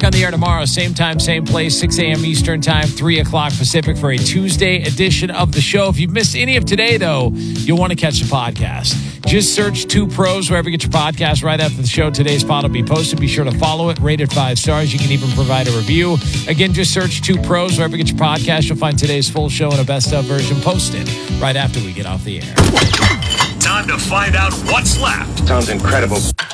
on the air tomorrow, same time, same place, 6 a.m. Eastern time, 3 o'clock Pacific for a Tuesday edition of the show. If you've missed any of today, though, you'll want to catch the podcast. Just search Two Pros wherever you get your podcast right after the show. Today's pod will be posted. Be sure to follow it, rate it 5 stars. You can even provide a review. Again, just search Two Pros wherever you get your podcast. You'll find today's full show in a best of version posted right after we get off the air. Time to find out what's left. Sounds incredible.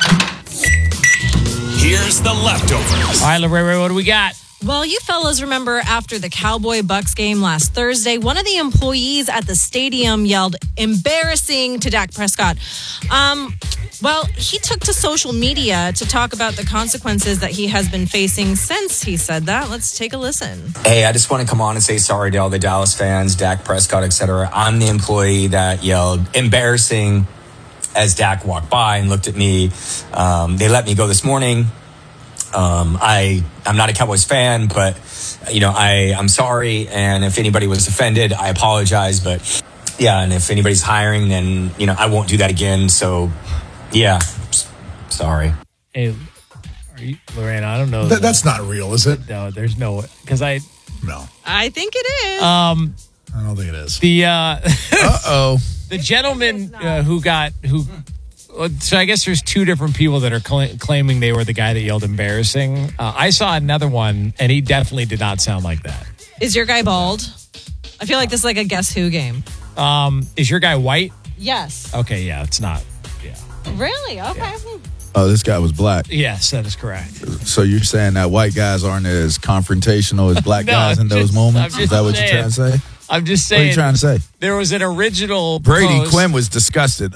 Here's the leftovers. All right, Lorraine, what do we got? Well, you fellas remember after the Cowboy-Bucks game last Thursday, one of the employees at the stadium yelled, "Embarrassing" to Dak Prescott. Well, he took to social media to talk about the consequences that he has been facing since he said that. Let's take a listen. Hey, I just want to come on and say sorry to all the Dallas fans, Dak Prescott, etc. I'm the employee that yelled "embarrassing" as Dak walked by and looked at me. They let me go this morning. I'm not a Cowboys fan, but I'm sorry. And if anybody was offended, I apologize. But yeah, and if anybody's hiring, then I won't do that again. So yeah, sorry. Hey, are you, Lorraine? I don't know. That's not real, is it? No, there's no way. Because no, I think it is. I don't think it is. The gentleman who. So I guess there's 2 different people that are claiming they were the guy that yelled "embarrassing." I saw another one, and he definitely did not sound like that. Is your guy bald? I feel like this is like a Guess Who game. Is your guy white? Yes. Okay, yeah, it's not. Yeah. Really? Okay. Yeah. Oh, this guy was black. Yes, that is correct. So you're saying that white guys aren't as confrontational as black guys in those moments? Is that what you're trying to say? I'm just saying. What are you trying to say? There was an original Brady post. Quinn was disgusted.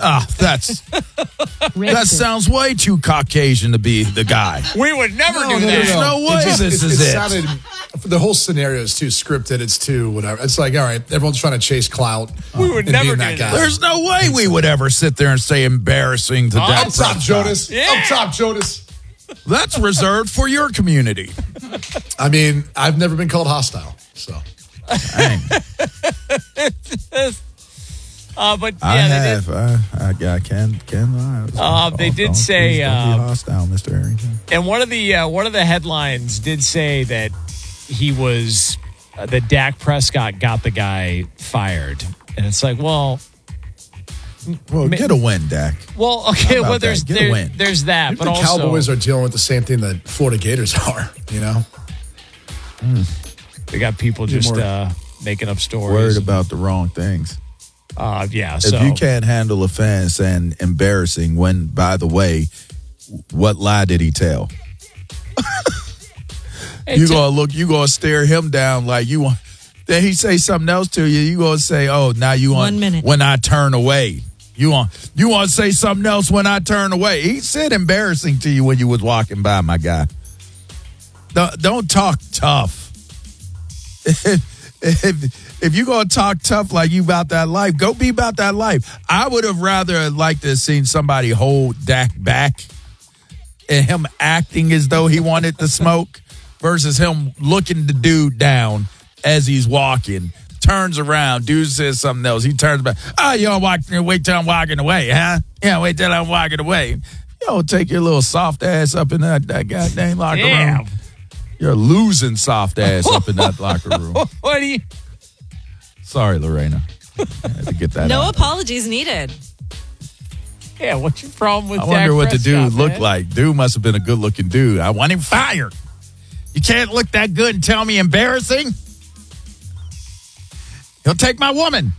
That sounds way too Caucasian to be the guy. We would never do that. There's no way this is it. Sounded, the whole scenario is too scripted. It's too whatever. It's like, all right, everyone's trying to chase clout. We would never do that guy. There's no way we would ever sit there and say embarrassing to Dak Up top, Prescott. Jonas. Yeah. Up top, Jonas. That's reserved for your community. I mean, I've never been called hostile, so. Dang. But yeah, I have. I can lie. They did say don't be hostile, Mr. Harrington. And one of the headlines did say that he was that Dak Prescott got the guy fired, and it's like, well, get a win, Dak. well, okay, How about well, there's that? Get a win. there's that, but the also Cowboys are dealing with the same thing that Florida Gators are, they got people just making up stories. Worried about the wrong things. Yeah. If So you can't handle a fan saying embarrassing, when, by the way, what lie did he tell? You gonna stare him down like you want. Then he say something else to you. You gonna say, "Oh, now you want 1 minute when I turn away." You want to say something else when I turn away. He said embarrassing to you when you was walking by, my guy. Don't talk tough. If you gonna talk tough like you about that life, go be about that life. I would have rather liked to have seen somebody hold Dak back and him acting as though he wanted to smoke versus him looking the dude down as he's walking. Turns around, dude says something else. He turns back. Oh, you don't wait till I'm walking away, huh? Yeah, wait till I'm walking away. You don't take your little soft ass up in that goddamn locker room. You're losing soft ass up in that locker room. What do you? Sorry, Lorena. I had to get that No out. apologies needed. Yeah, what's your problem with I Dak wonder what the Prescott, dude looked man? like. Dude must have been a good-looking dude. I want him fired. You can't look that good and tell me embarrassing. He'll take my woman.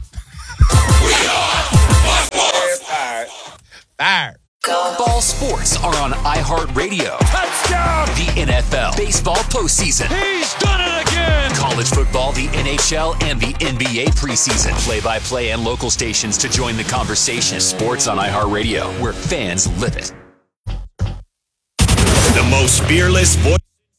Fired. Ball sports are on iHeartRadio. Touchdown! The NFL, baseball postseason. He's done it again! College football, the NHL, and the NBA preseason. Play-by-play and local stations to join the conversation. Sports on iHeartRadio, where fans live it. The most fearless voice.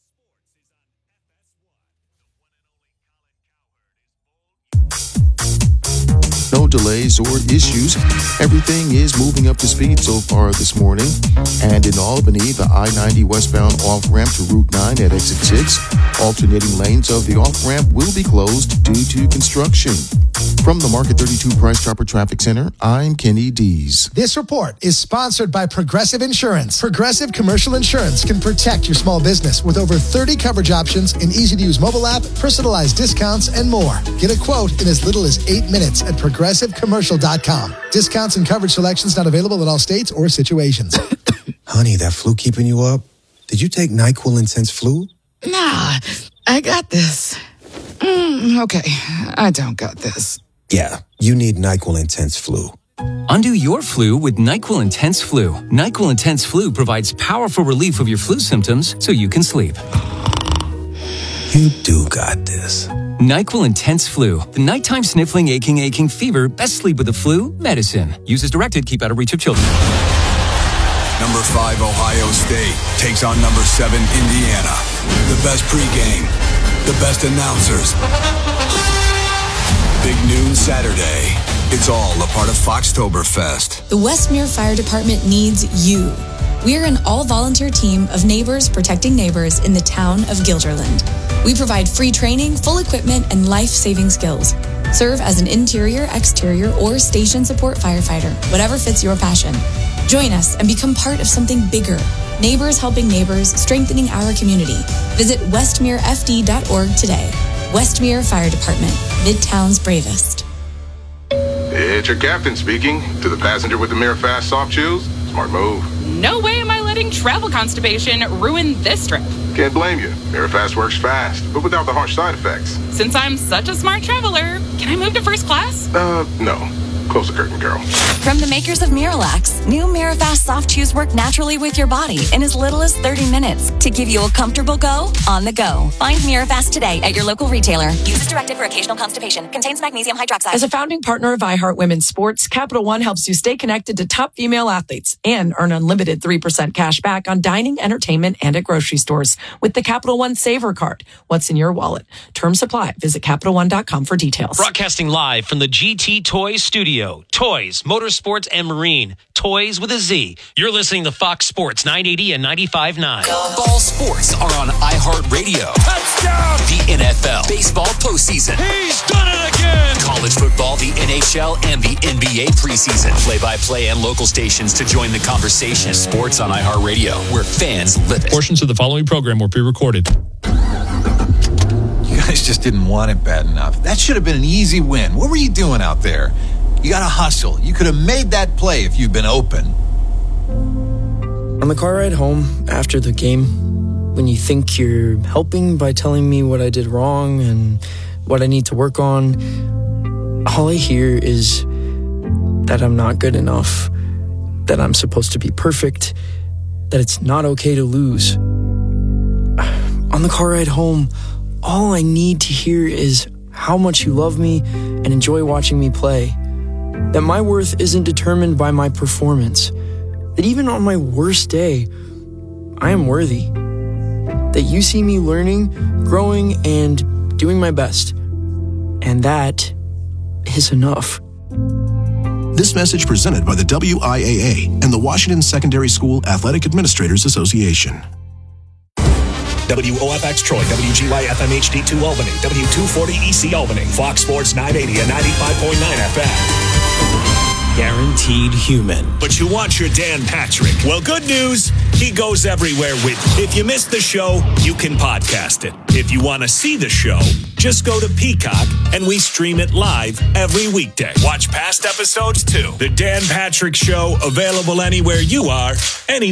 No delays or issues. Everything is moving up to speed so far this morning. And in Albany, the I-90 westbound off-ramp to Route 9 at exit 6, alternating lanes of the off-ramp will be closed due to construction. From the Market 32 Price Chopper Traffic Center, I'm Kenny Dees. This report is sponsored by Progressive Insurance. Progressive Commercial Insurance can protect your small business with over 30 coverage options, an easy-to-use mobile app, personalized discounts, and more. Get a quote in as little as 8 minutes at progressivecommercial.com. Discounts and coverage selections not available in all states or situations. Honey, that flu keeping you up? Did you take NyQuil Intense Flu? Nah, I got this. Okay, I don't got this. Yeah, you need NyQuil Intense Flu. Undo your flu with NyQuil Intense Flu. NyQuil Intense Flu provides powerful relief of your flu symptoms so you can sleep. You do got this. NyQuil Intense Flu. The nighttime sniffling, aching fever. Best sleep with the flu medicine. Use as directed. Keep out of reach of children. Number 5, Ohio State takes on number 7, Indiana. The best pregame. The best announcers. Big noon Saturday. It's all a part of Foxtoberfest. The Westmere Fire Department needs you. We're an all-volunteer team of neighbors protecting neighbors in the town of Guilderland. We provide free training, full equipment, and life-saving skills. Serve as an interior, exterior, or station support firefighter, whatever fits your passion. Join us and become part of something bigger. Neighbors helping neighbors, strengthening our community. Visit westmerefd.org today. Westmere Fire Department, Midtown's bravest. It's your captain speaking. To the passenger with the Mirror Fast soft shoes, smart move. No way am I letting travel constipation ruin this trip. Can't blame you. Mirror Fast works fast, but without the harsh side effects. Since I'm such a smart traveler, can I move to first class? No. Close the curtain, girl. From the makers of Miralax, new Mirafast soft chews work naturally with your body in as little as 30 minutes to give you a comfortable go on the go. Find Mirafast today at your local retailer. Use as directed for occasional constipation. Contains magnesium hydroxide. As a founding partner of iHeart Women's Sports, Capital One helps you stay connected to top female athletes and earn unlimited 3% cash back on dining, entertainment, and at grocery stores with the Capital One Saver Card. What's in your wallet? Terms apply. Visit CapitalOne.com for details. Broadcasting live from the GT Toys Studio. Toys, Motorsports, and Marine. Toys with a Z. You're listening to Fox Sports 980 and 95.9. Ball sports are on iHeartRadio. Touchdown! The NFL, baseball postseason. He's done it again! College football, the NHL, and the NBA preseason. Play-by-play and local stations to join the conversation. Sports on iHeartRadio, where fans live it. Portions of the following program were pre-recorded. You guys just didn't want it bad enough. That should have been an easy win. What were you doing out there? You got to hustle. You could have made that play if you'd been open. On the car ride home after the game, when you think you're helping by telling me what I did wrong and what I need to work on, all I hear is that I'm not good enough, that I'm supposed to be perfect, that it's not okay to lose. On the car ride home, all I need to hear is how much you love me and enjoy watching me play. That my worth isn't determined by my performance. That even on my worst day, I am worthy. That you see me learning, growing, and doing my best. And that is enough. This message presented by the WIAA and the Washington Secondary School Athletic Administrators Association. WOFX Troy, WGY-FM HD2 Albany, W240EC Albany, Fox Sports 980 and 95.9 FM. Guaranteed human. But you want your Dan Patrick. Well, good news, he goes everywhere with you. If you missed the show, you can podcast it. If you want to see the show, just go to Peacock and we stream it live every weekday. Watch past episodes too. The Dan Patrick Show, available anywhere you are, anywhere.